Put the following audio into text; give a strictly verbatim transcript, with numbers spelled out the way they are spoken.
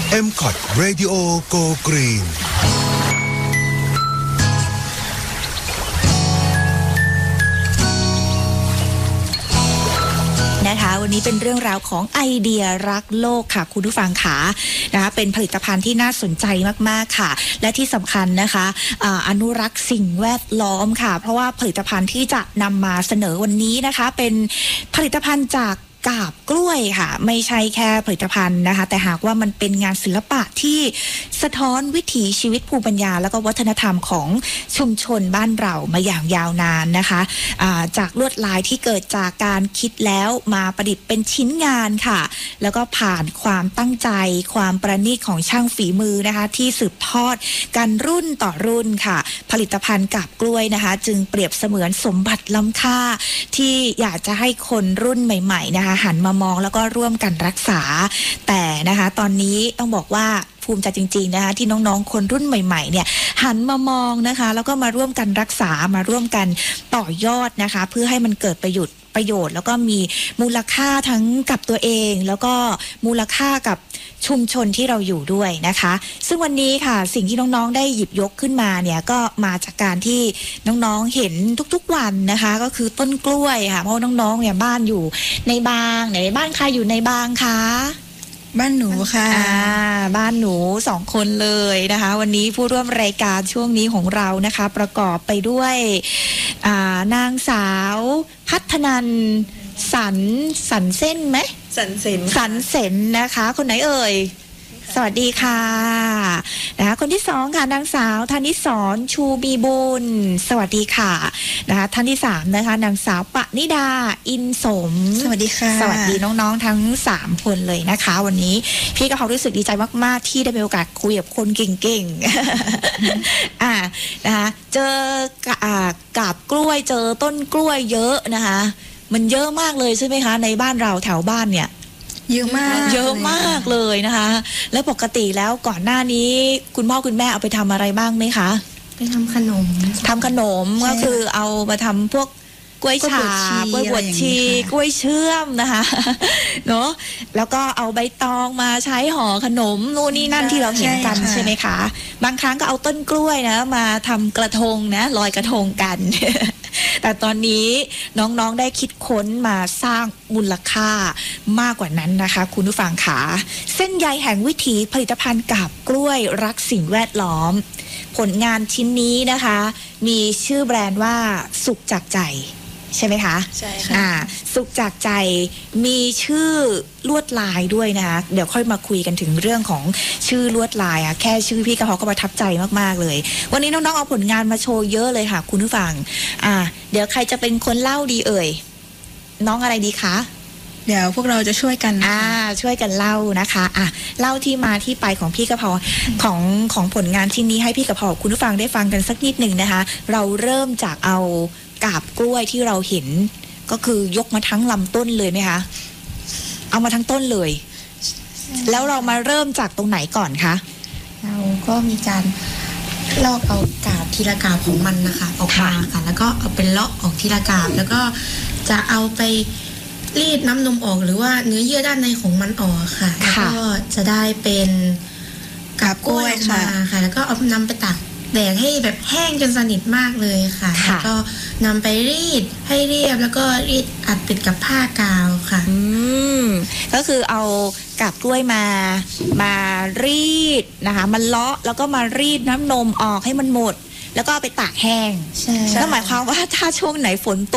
เอ็ม คอท Radio Go Green นะคะวันนี้เป็นเรื่องราวของไอเดียรักโลกค่ะคุณผู้ฟังค่ะนะคะเป็นผลิตภัณฑ์ที่น่าสนใจมากๆค่ะและที่สำคัญนะคะอ่าอนุรักษ์สิ่งแวดล้อมค่ะเพราะว่าผลิตภัณฑ์ที่จะนำมาเสนอวันนี้นะคะเป็นผลิตภัณฑ์จากกาบกล้วยค่ะไม่ใช่แค่ผลิตภัณฑ์นะคะแต่หากว่ามันเป็นงานศิลปะที่สะท้อนวิถีชีวิตภูมิปัญญาแล้วก็วัฒนธรรมของชุมชนบ้านเรามาอย่างยาวนานนะคะาจากลวดลายที่เกิดจากการคิดแล้วมาประดิษฐ์เป็นชิ้นงานค่ะแล้วก็ผ่านความตั้งใจความประณีตของช่างฝีมือนะคะที่สืบทอดกันรุ่นต่อรุ่นค่ะผลิตภัณฑ์กาบกล้วยนะคะจึงเปรียบเสมือนสมบัติล้ำค่าที่อยากจะให้คนรุ่นใหม่ๆนะคะหันมามองแล้วก็ร่วมกันรักษาแต่นะคะตอนนี้ต้องบอกว่าภูมิใจจริงๆนะคะที่น้องๆคนรุ่นใหม่ๆเนี่ยหันมามองนะคะแล้วก็มาร่วมกันรักษามาร่วมกันต่อยอดนะคะเพื่อให้มันเกิดประโยชน์ประโยชน์แล้วก็มีมูลค่าทั้งกับตัวเองแล้วก็มูลค่ากับชุมชนที่เราอยู่ด้วยนะคะซึ่งวันนี้ค่ะสิ่งที่น้องๆได้หยิบยกขึ้นมาเนี่ยก็มาจากการที่น้องๆเห็นทุกๆวันนะคะก็คือต้นกล้วยค่ะเพราะน้องๆเนี่ยบ้านอยู่ในบางไหนบ้านใครอยู่ในบางคะบ้านหนูค่ะอ่าบ้านหนูสองคนเลยนะคะวันนี้ผู้ร่วมรายการช่วงนี้ของเรานะคะประกอบไปด้วยอ่านางสาวพัฒนันสันสันเส้นไหมสันเสนสันเสนนะคะคนไหนเอ่ยสวัสดีค่ะนะคะคนที่สองค่ะนางสาวธนิสรชูมีบุญสวัสดีค่ะนะคะท่านที่สามนะคะนางสาวปณิดาอินสมสวัสดีค่ะสวัสดีน้องๆทั้งสามคนเลยนะคะวันนี้พี่ก็เขารู้สึกดีใจมากๆที่ได้มีโอกาสคุยกับคนเก่งๆอ่านะคะเจอกาบกล้วยเจอต้นกล้วยเยอะนะคะมันเยอะมากเลยใช่ไหมคะในบ้านเราแถวบ้านเนี่ยเยอะมากเยอะมากเลยนะคะแล้วปกติแล้วก่อนหน้านี้คุณพ่อคุณแม่เอาไปทำอะไรบ้างไหมคะไปทำขนมทำขนมก็คือเอามาทำพวกกล้วยฉาบกล้วยบวชชีกล้วยเชื่อมนะคะเนาะแล้วก็เอาใบตองมาใช้ห่อขนมนู่นนี่นั่นที่เราเห็นกันใช่ไหมคะบางครั้งก็เอาต้นกล้วยนะมาทำกระทงนะลอยกระทงกันแต่ตอนนี้น้องๆได้คิดค้นมาสร้างมูลค่ามากกว่านั้นนะคะคุณผู้ฟังค่ะเส้นใยแห่งวิถีผลิตภัณฑ์กาบกล้วยรักสิ่งแวดล้อมผลงานชิ้นนี้นะคะมีชื่อแบรนด์ว่าสุขจากใจใช่ไหมคะใช่ค่ะอ่าสุขจากใจมีชื่อลวดลายด้วยนะคะเดี๋ยวค่อยมาคุยกันถึงเรื่องของชื่อลวดลายอะแค่ชื่อพี่กระเพาะก็ประทับใจมากๆเลยวันนี้น้องๆเอาผลงานมาโชว์เยอะเลยค่ะคุณผู้ฟังอ่าเดี๋ยวใครจะเป็นคนเล่าดีเอ่ยน้องอะไรดีคะเดี๋ยวพวกเราจะช่วยกันอ่าช่วยกันเล่านะคะอ่ะเล่าที่มาที่ไปของพี่กระเพาะของของผลงานชิ้นนี้ให้พี่กระเพาะคุณผู้ฟังได้ฟังกันสักนิดหนึ่งนะคะเราเริ่มจากเอากาบกล้วยที่เราเห็นก็คือยกมาทั้งลำต้นเลยไหมคะเอามาทั้งต้นเลยแล้วเรามาเริ่มจากตรงไหนก่อนคะเราก็มีการลอกเอากาบทีละกาบของมันนะคะออกมาค่ะแล้วก็เอาเป็นเลาะออกทีละกาบแล้วก็จะเอาไปรีดน้ำนมออกหรือว่าเนื้อเยื่อด้านในของมันออกค่ะแล้วก็จะได้เป็นกาบกล้วยมาค่ะแล้วก็เอานำไปตากแดดให้แบบแห้งจนสนิทมากเลยค่ะแล้วก็นำไปรีดให้เรียบแล้วก็รีดอัดติดกับผ้ากาวค่ะอืมก็คือเอากาบกล้วยมามารีดนะคะมันเลาะแล้วก็มารีดน้ำนมออกให้มันหมดแล้วก็เอาไปตากแห้งใช่ก็หมายความว่าถ้าช่วงไหนฝนตก